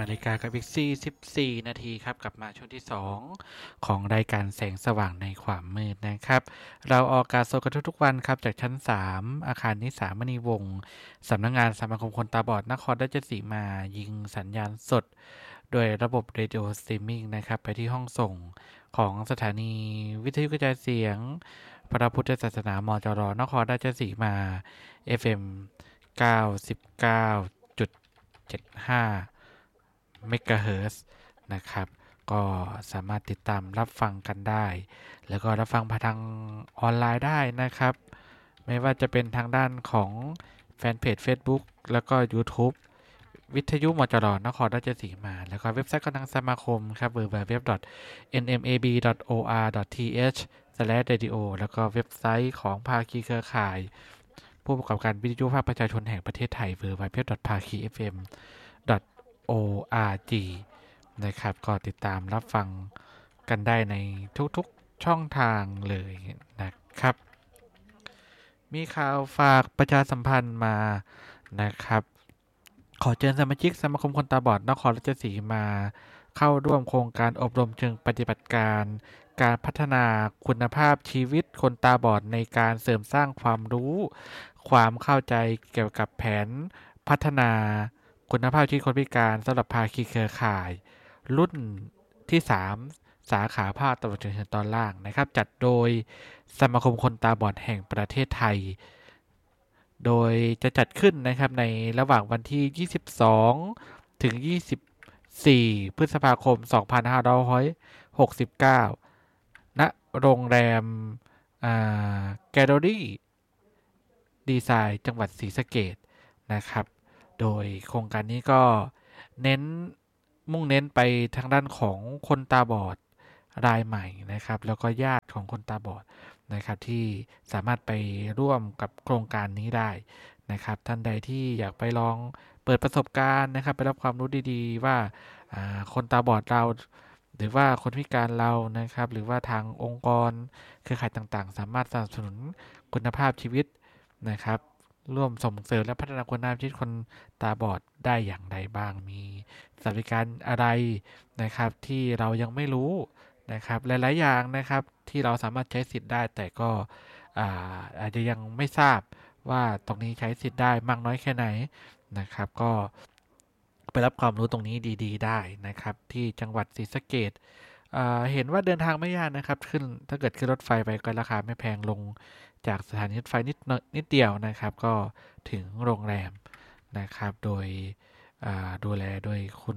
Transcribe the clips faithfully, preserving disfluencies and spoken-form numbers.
นาฬิกากับอีกสี่สิบสี่นาทีครับกลับมาช่วงที่สองของรายการแสงสว่างในความมืดนะครับเราออกอากาศสดกันทุกๆวันครับจากชั้นสามอาคารนิสามณีวงศ์สำนักงานสมาคมคนตาบอดนครราชสีมายิงสัญญาณสดโดยระบบเรดิโอสตรีมมิ่งนะครับไปที่ห้องส่งของสถานีวิทยุกระจายเสียงพระพุทธศาสนามจรนครราชสีมา เอฟ เอ็ม เก้าสิบเก้าจุดเจ็ดห้าเมกะเฮิรตซ์นะครับก็สามารถติดตามรับฟังกันได้แล้วก็รับฟังผ่านทางออนไลน์ได้นะครับไม่ว่าจะเป็นทางด้านของแฟนเพจ Facebook แล้วก็ YouTube วิทยุมจรนครราชสีมาแล้วก็เว็บไซต์ของทางสมาคมครับ ดับเบิลยู ดับเบิลยู ดับเบิลยู ดอท เอ็น เอ็ม เอ บี ดอท โอ อาร์ ดอท ที เอช สแลช เรดิโอ แล้วก็เว็บไซต์ของภาคีเครือข่ายผู้ประกอบการวิทยุภาคประชาชนแห่งประเทศไทย ดับเบิลยู ดับเบิลยู ดับเบิลยู ดอท ภาคี เอฟ เอ็ม ดอท โอ อาร์ จี นะครับก็ติดตามรับฟังกันได้ในทุกๆช่องทางเลยนะครับมีข่าวฝากประชาสัมพันธ์มานะครับขอเชิญสมาชิกสมาคมคนตาบอดนครราชสีมาเข้าร่วมโครงการอบรมเชิงปฏิบัติการการพัฒนาคุณภาพชีวิตคนตาบอดในการเสริมสร้างความรู้ความเข้าใจเกี่ยวกับแผนพัฒนาคุณภาพชีวิตคนพิการสำหรับภาคีเครือข่ายรุ่นที่สามสาขาภาคตะวันออกเฉียงตอนล่างนะครับจัดโดยสมาคมคนตาบอดแห่งประเทศไทยโดยจะจัดขึ้นนะครับในระหว่างวันที่ยี่สิบสองถึงยี่สิบสี่พฤษภาคมสองพันห้าร้อยหกสิบเก้าณโรงแรมแกลเลอรี่ดีไซน์จังหวัดศรีสะเกษนะครับโดยโครงการนี้ก็เน้นมุ่งเน้นไปทางด้านของคนตาบอดรายใหม่นะครับแล้วก็ญาติของคนตาบอดนะครับที่สามารถไปร่วมกับโครงการนี้ได้นะครับท่านใดที่อยากไปลองเปิดประสบการณ์นะครับไปรับความรู้ดีๆว่าคนตาบอดเราหรือว่าคนพิการเรานะครับหรือว่าทางองค์กรเครือข่ายต่างๆสามารถสนับสนุนคุณภาพชีวิตนะครับร่วมส่งเสริมและพัฒนาคุณภาพชีวิตคนตาบอดได้อย่างไรบ้างมีสวัสดิการอะไรนะครับที่เรายังไม่รู้นะครับหลายๆอย่างนะครับที่เราสามารถใช้สิทธิ์ได้แต่ก็อาอาจจะยังไม่ทราบว่าตรงนี้ใช้สิทธิ์ได้มากน้อยแค่ไหนนะครับก็ไปรับความรู้ตรงนี้ดีๆได้นะครับที่จังหวัดศรีสะเกษเห็นว่าเดินทางไม่ยากนะครับขึ้นถ้าเกิดขึ้นรถไฟไปก็ราคาไม่แพงลงจากสถานีรถไฟนิดนิดเดียวนะครับก็ถึงโรงแรมนะครับโดยดูแลโดยคุณ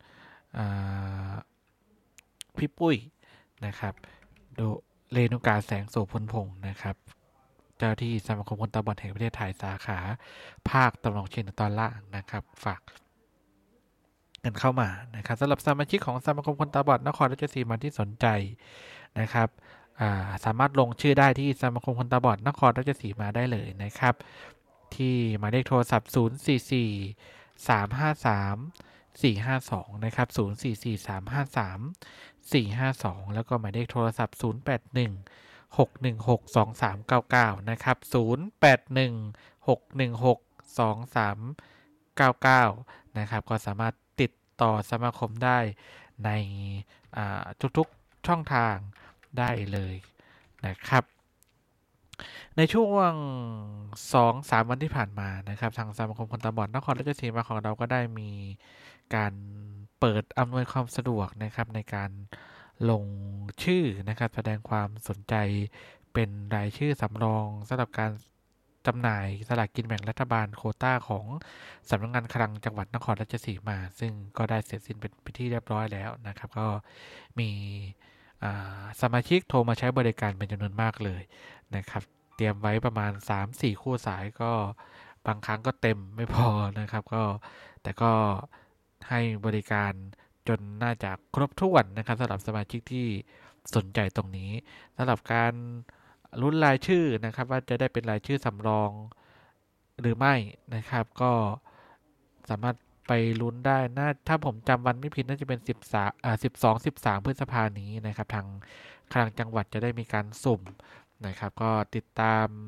พี่ปุ้ยนะครับโดเรนุกาแสงโสพลพงศ์นะครับเจ้าที่สมาคมคนตาบอดแห่งประเทศไทยสาขาภาคตะวันออกเฉียงเหนือตอนล่างนะครับฝากกันเข้ามานะครับสำหรับสมาชิกของสมาคมคนตาบอดนครราชสีมาที่สนใจนะครับสามารถลงชื่อได้ที่สมาคมคนตาบอดนครราชสีมาได้เลยนะครับที่หมายเลขโทรศัพท์ศูนย์ สี่ สี่ สาม ห้า สาม สี่ ห้า สองนะครับศูนย์ สี่ สี่ สาม ห้า สาม สี่ ห้า สองแล้วก็หมายเลขโทรศัพท์ศูนย์ แปด หนึ่ง หก หนึ่ง หก สอง สาม เก้า เก้านะครับศูนย์ แปด หนึ่ง หก หนึ่ง หก สอง สาม เก้า เก้านะครับก็สามารถติดต่อสมาคมได้ในทุกๆช่องทางได้เลยนะครับในช่วง สองถึงสาม วันที่ผ่านมานะครับทางสมาคมคนตาบอดนครราชสีมาของเราก็ได้มีการเปิดอำนวยความสะดวกนะครับในการลงชื่อนะครับแสดงความสนใจเป็นรายชื่อสำรองสำหรับการจำหน่ายสลากกินแบ่งรัฐบาลโควต้าของสำนักงานคลังจังหวัดนครราชสีมาซึ่งก็ได้เสร็จสิ้นเป็นที่เรียบร้อยแล้วนะครับก็มีสมาชิกโทรมาใช้บริการเป็นจำนวนมากเลยนะครับเตรียมไว้ประมาณ สามถึงสี่ คู่สายก็บางครั้งก็เต็มไม่พอนะครับก็แต่ก็ให้บริการจนน่าจะครบถ้วนนะครับสำหรับสมาชิกที่สนใจตรงนี้สำหรับการลุ้นรายชื่อนะครับว่าจะได้เป็นรายชื่อสำรองหรือไม่นะครับก็สามารถไปลุ้นได้นะถ้าผมจำวันไม่ผิดน่าจะเป็นสิบสามอ่าสิบสอง สิบสามพฤษภาคมนี้นะครับทางคลังจังหวัดจะได้มีการสุ่มนะครับก็ติดตาม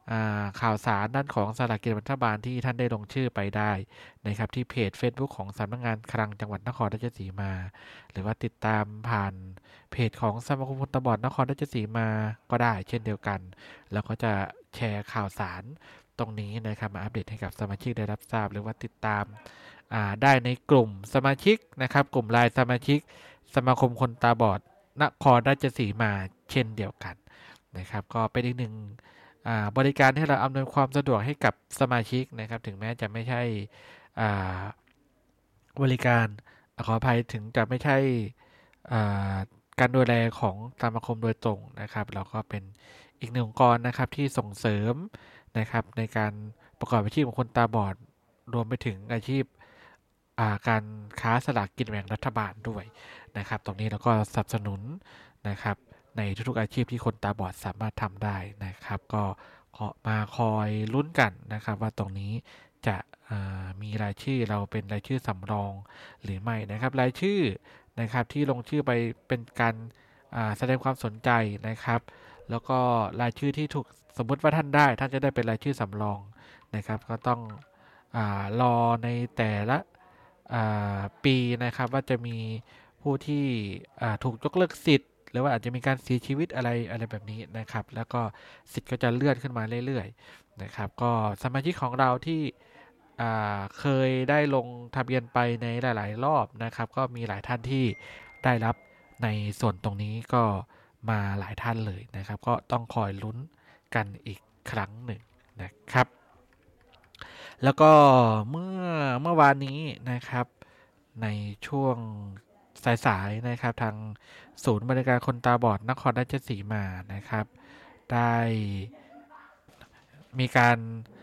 ข่าวสารด้านของสลากกินแบ่งรัฐบาลที่ท่านได้ลงชื่อไปได้นะครับที่เพจ Facebook ของสำนักงานคลังจังหวัดนครราชสีมาหรือว่าติดตามผ่านเพจของสมาคมคนตาบอดนครราชสีมาก็ได้เช่นเดียวกันแล้วก็จะแชร์ข่าวสารตรงนี้นะครับมาอัปเดตให้กับสมาชิกได้รับทราบหรือว่าติดตามได้ในกลุ่มสมาชิกนะครับกลุ่มไลน์สมาชิกสมาคมคนตาบอดนครราชสีมาเช่นเดียวกันนะครับก็เป็นอีกหนึ่งบริการที่เราอำนวยความสะดวกให้กับสมาชิกนะครับถึงแม้จะไม่ใช่บริการขออภัยถึงจะไม่ใช่การดูแลของสมาคมโดยตรงนะครับเราก็เป็นอีกหนึ่งองค์กรนะครับที่ส่งเสริมนะครับในการประกอบอาชีพของคนตาบอดรวมไปถึงอาชีพการค้าสลากกินแบ่งรัฐบาลด้วยนะครับตรงนี้เราก็สนับสนุนนะครับในทุกๆอาชีพที่คนตาบอดสามารถทำได้นะครับก็มาคอยลุ้นกันนะครับว่าตรงนี้จะมีรายชื่อเราเป็นรายชื่อสำรองหรือไม่นะครับรายชื่อนะครับที่ลงชื่อไปเป็นการแสดงความสนใจนะครับแล้วก็รายชื่อที่ถูกสมมุติว่าท่านได้ท่านจะได้เป็นรายชื่อสำรองนะครับก็ต้องอรอในแต่ละปีนะครับว่าจะมีผู้ที่ถูกยกเลิกสิทธิ์หรือว่าอาจจะมีการเสียชีวิตอะไรอะไรแบบนี้นะครับแล้วก็สิทธิ์ก็จะเลื่อนขึ้นมาเรื่อยๆนะครับก็สมาชิกของเราที่เคยได้ลงทะเบียนไปในหลายๆรอบนะครับก็มีหลายท่านที่ได้รับในส่วนตรงนี้ก็มาหลายท่านเลยนะครับก็ต้องคอยลุ้นกันอีกครั้งหนึ่งนะครับแล้วก็เมื่อเมื่อวานนี้นะครับในช่วงสายๆนะครับทางศูนย์บริการคนตาบอดนครราชสีมานะครับได้มีการ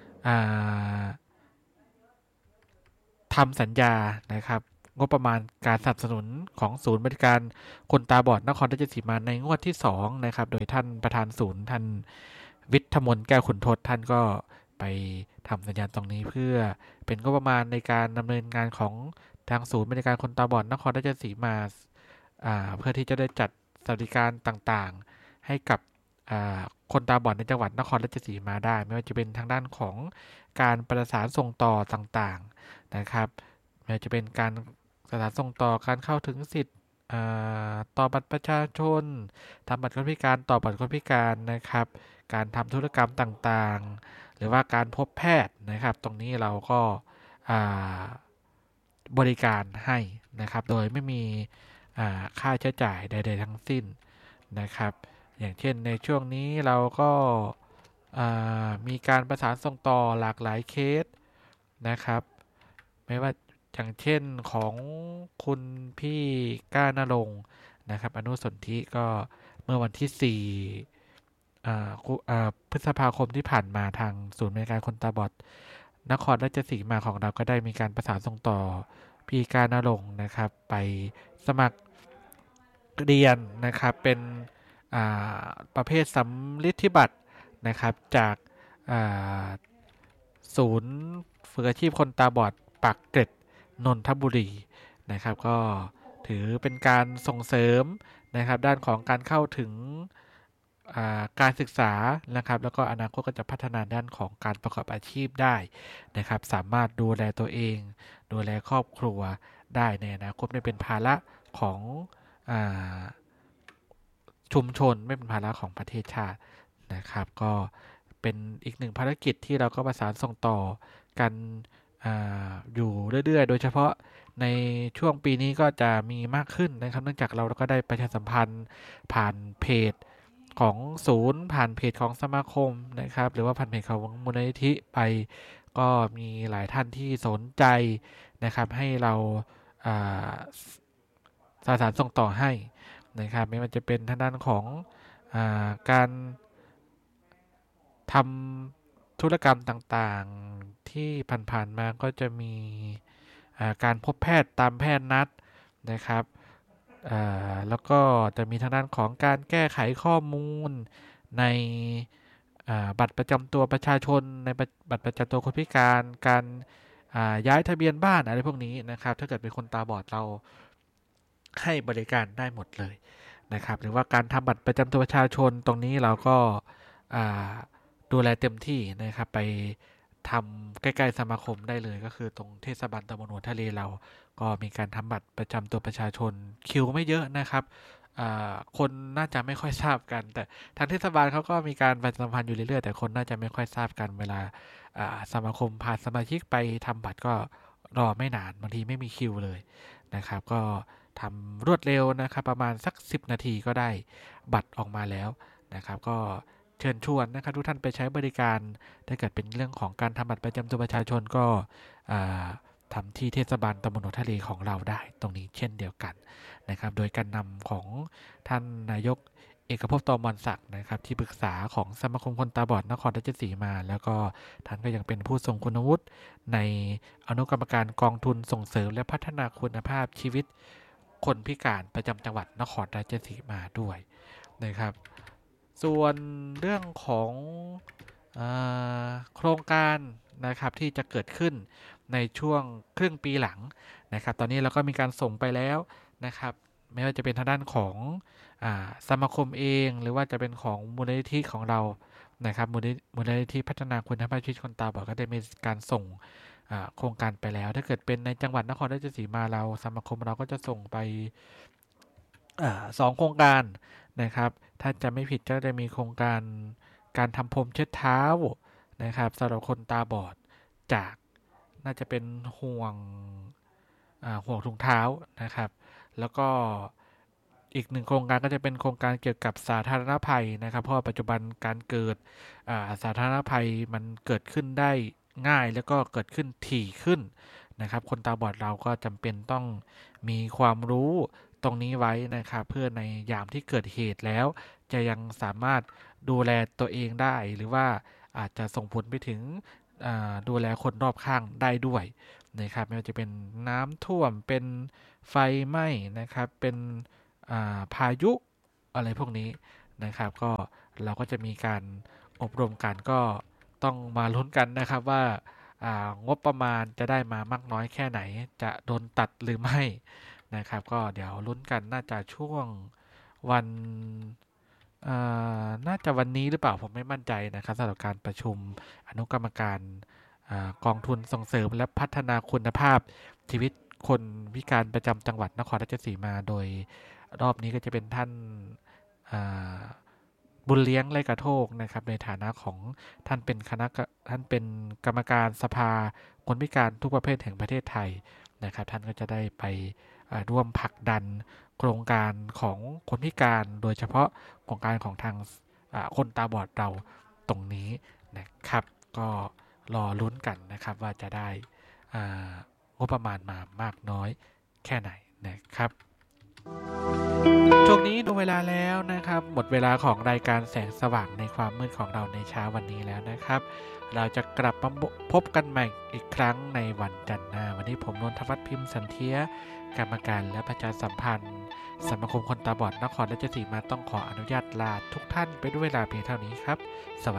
ทำสัญญานะครับงบประมาณการสนับสนุนของศูนย์บริการคนตาบอดนครราชสีมาในงวดที่สองนะครับโดยท่านประธานศูนย์ท่านวิทยมนต์แก้วขุนทดท่านก็ไปทำสัญญาณตรงนี้เพื่อเป็นงบประมาณในการดำเนินงานของทางศูนย์บริการคนตาบอดนครราชสีมาเพื่อที่จะได้จัดสวัสดิการต่างๆให้กับคนตาบอดในจังหวัดนครราชสีมาได้ไม่ว่าจะเป็นทางด้านของการประสานส่งต่อต่างๆนะครับไม่ว่าจะเป็นการประสานส่งต่อการเข้าถึงสิทธิ์ต่อบัตรประชาชนทำบัตรคนพิการต่อบัตรคนพิการนะครับการทำธุรกรรมต่างๆหรือว่าการพบแพทย์นะครับตรงนี้เราก็บริการให้นะครับโดยไม่มีค่าใช้จ่ายใดๆทั้งสิ้นนะครับอย่างเช่นในช่วงนี้เราก็มีการประสานส่งต่อหลากหลายเคสนะครับไม่ว่าอย่างเช่นของคุณพี่ก้านรงค์นะครับอนุสนธิก็เมื่อวันที่สี่พฤษภาคมที่ผ่านมาทางศูนย์บริการคนตาบอดนครราชสีมาของเราก็ได้มีการประสานส่งต่อพี่ก้านรงค์นะครับไปสมัครเรียนนะครับเป็นประเภทสำลิดที่บัตรนะครับจากศูนย์ฝึกอาชีพคนตาบอดปากเกร็ดนนทบุรีนะครับก็ถือเป็นการส่งเสริมนะครับด้านของการเข้าถึงการศึกษานะครับแล้วก็อนาคตก็จะพัฒนาด้านของการประกอบอาชีพได้นะครับสามารถดูแลตัวเองดูแลครอบครัวได้ในอนาคตไม่เป็นภาระของชุมชนไม่เป็นภาระของประเทศชาตินะครับก็เป็นอีกหนึ่งภารกิจที่เราก็ประสานส่งต่อกันอยู่เรื่อยๆโดยเฉพาะในช่วงปีนี้ก็จะมีมากขึ้นนะครับเนื่องจากเราก็ได้ประชาสัมพันธ์ผ่านเพจของศูนย์ผ่านเพจของสมาคมนะครับหรือว่าผ่านเพจของมูลนิธิไปก็มีหลายท่านที่สนใจนะครับให้เราสารส่งต่อให้นะครับไม่ว่าจะเป็นทางด้านของอาการทำธุรกรรมต่างๆที่ผ่านๆมาก็จะมีการพบแพทย์ตามแพทย์นัดนะครับแล้วก็จะมีทางด้านของการแก้ไขข้อมูลในบัตรประจำตัวประชาชนในบัตรประจำตัวคนพิการการย้ายทะเบียนบ้านอะไรพวกนี้นะครับถ้าเกิดเป็นคนตาบอดเราให้บริการได้หมดเลยนะครับหรือว่าการทำบัตรประจำตัวประชาชนตรงนี้เราก็ดูแลเต็มที่นะครับไปทำใกล้ๆสมาคมได้เลยก็คือตรงเทศบาลตำบลหัวทะเลเราก็มีการทำบัตรประจำตัวประชาชนคิวไม่เยอะนะครับคนน่าจะไม่ค่อยทราบกันแต่ทางเทศบาลเขาก็มีการประชาสัมพันธ์อยู่เรื่อยๆแต่คนน่าจะไม่ค่อยทราบกันเวลาสมาคมพาสมาชิกไปทำบัตรก็รอไม่นานบางทีไม่มีคิวเลยนะครับก็ทำรวดเร็วนะครับประมาณสักสิบนาทีก็ได้บัตรออกมาแล้วนะครับก็เชิญชวนนะครับทุกท่านไปใช้บริการถ้าเกิดเป็นเรื่องของการทำบัตรประจำตัวประชาชนก็ทำที่เทศบาลตำบลหัวทะเลของเราได้ตรงนี้เช่นเดียวกันนะครับโดยการนำของท่านนายกเอกภพ ตมรศักดิ์นะครับที่ปรึกษาของสมาคมคนตาบอดนครราชสีมาแล้วก็ท่านก็ยังเป็นผู้ทรงคุณวุฒิในอนุกรรมการกองทุนส่งเสริมและพัฒนาคุณภาพชีวิตคนพิการประจำจังหวัดนครราชสีมาด้วยนะครับส่วนเรื่องของเอ่อโครงการนะครับที่จะเกิดขึ้นในช่วงครึ่งปีหลังนะครับตอนนี้เราก็มีการส่งไปแล้วนะครับไม่ว่าจะเป็นทางด้านของอ่าสมาคมเองหรือว่าจะเป็นของมูลนิธิของเรานะครับมูลนิธิมูลนิธิพัฒนาคุณภาพชีวิตคนตาบอดก็ได้มีการส่งโครงการไปแล้วถ้าเกิดเป็นในจังหวัดนครราชสีมาเราสมาคมเราก็จะส่งไปสองโครงการนะครับถ้าจะไม่ผิดก็จะมีโครงการการทำพรมเช็ดเท้านะครับสำหรับคนตาบอดจากน่าจะเป็นห่วงห่วงถุงเท้านะครับแล้วก็อีกหนึ่งโครงการก็จะเป็นโครงการเกี่ยวกับสาธารณภัยนะครับเพราะปัจจุบันการเกิดสาธารณภัยมันเกิดขึ้นได้ง่ายแล้วก็เกิดขึ้นถี่ขึ้นนะครับคนตาบอดเราก็จำเป็นต้องมีความรู้ตรงนี้ไว้นะครับเพื่อในยามที่เกิดเหตุแล้วจะยังสามารถดูแลตัวเองได้หรือว่าอาจจะส่งผลไปถึงดูแลคนรอบข้างได้ด้วยนะครับไม่ว่าจะเป็นน้ำท่วมเป็นไฟไหม้นะครับเป็นพายุอะไรพวกนี้นะครับก็เราก็จะมีการอบรมกันก็ต้องมาลุ้นกันนะครับว่างบประมาณจะได้มามากน้อยแค่ไหนจะโดนตัดหรือไม่นะครับก็เดี๋ยวลุ้นกันน่าจะช่วงวันน่าจะวันนี้หรือเปล่าผมไม่มั่นใจนะครับสำหรับการประชุมอนุกรรมการกองทุนส่งเสริมและพัฒนาคุณภาพชีวิตคนพิการประจำจังหวัดนครราชสีมาโดยรอบนี้ก็จะเป็นท่านบุญเลี้ยงไร่กระโทกนะครับในฐานะของท่านเป็นคณะท่านเป็นกรรมการสภาคนพิการทุกประเภทแห่งประเทศไทยนะครับท่านก็จะได้ไปร่วมผลักดันโครงการของคนพิการโดยเฉพาะโครงการของทางคนตาบอดเราตรงนี้นะครับก็รอลุ้นกันนะครับว่าจะได้งบประมาณมามากน้อยแค่ไหนนะครับช่วงนี้ดูเวลาแล้วนะครับหมดเวลาของรายการแสงสว่างในความมืดของเราในเช้าวันนี้แล้วนะครับเราจะกลับมาพบกันใหม่อีกครั้งในวันจันทร์หน้าวันนี้ผมนนทวัฒน์พิมพ์สันเทียกรรมการและประชาสัมพันธ์สมาคมคนตาบอดนครราชสีมาต้องขออนุญาตลาทุกท่านไปด้วยเวลาเพียงเท่านี้ครับสวัสดี